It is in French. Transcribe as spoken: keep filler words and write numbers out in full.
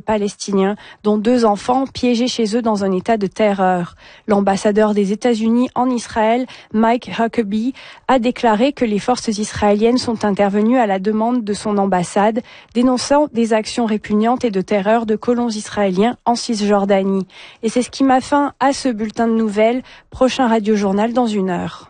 Palestiniens, dont deux enfants piégés chez eux dans un état de terreur. L'ambassadeur des États-Unis en Israël, Mike Huckabee, a déclaré que les forces israéliennes sont intervenues à la demande de son ambassade, dénonçant des actions répugnantes et de terreur de colons israéliens en Cisjordanie. Et c'est ce qui m'a fin à ce bulletin de nouvelles. Prochain radiojournal dans une heure.